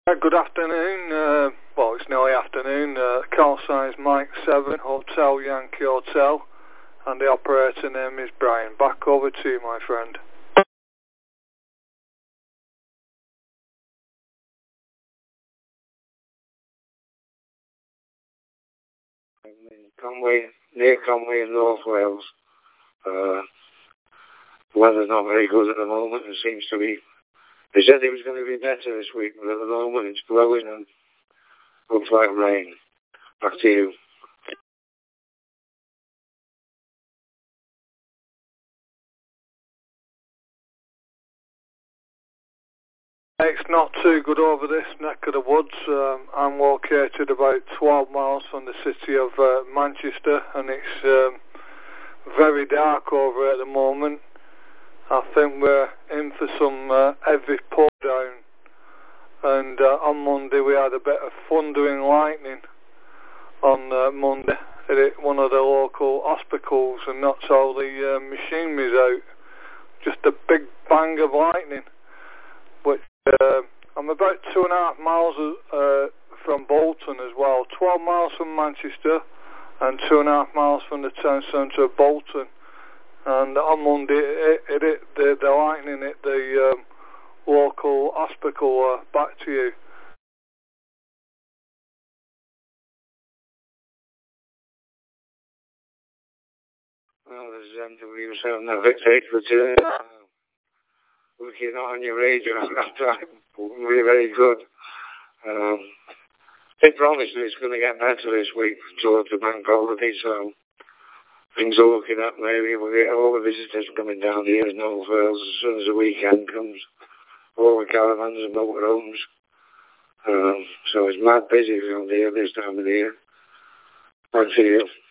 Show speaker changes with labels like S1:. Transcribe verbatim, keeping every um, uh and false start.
S1: Uh, good afternoon. Uh, well, it's nearly afternoon. Uh, call sign is Mike seven, Hotel Yankee Hotel, and the operator name is Brian. Back over to you, my friend.
S2: Conway, near Conway in North Wales. Uh, the weather's not very good at the moment. It seems to be. They said it was going to be better this week, but at the moment it's blowing and looks like rain. Back to you.
S1: It's not too good over this neck of the woods. Um, I'm located about twelve miles from the city of uh, Manchester, and it's um, very dark over at the moment. I think we're in for some uh, heavy pour down, and uh, on Monday we had a bit of thunder and lightning on uh, Monday. It hit one of the local hospitals and knocked all the uh, machineries out. Just a big bang of lightning. Which uh, I'm about two and a half miles uh, from Bolton as well. twelve miles from Manchester and two and a half miles from the town centre of Bolton. And on Monday, it, it, it, the, the lightning hit the um, local hospital. Uh, back to you.
S2: Well, there's um, we was having a victory for today. Uh, looking on your radio at that time wouldn't be very good. Um, they promised it's going to get better this week towards the bank holiday, so things are looking up. Maybe we'll get all the visitors coming down here in North Wales as soon as the weekend comes. All the caravans and motorhomes. Um, so it's mad busy around here this time of the year. Back to you.